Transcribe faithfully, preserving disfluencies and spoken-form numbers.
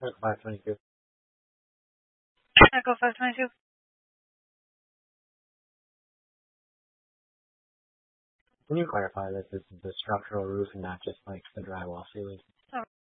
Echo five twenty-two. Echo five twenty-two. Can you clarify that this is the structural roof and not just like the drywall ceiling?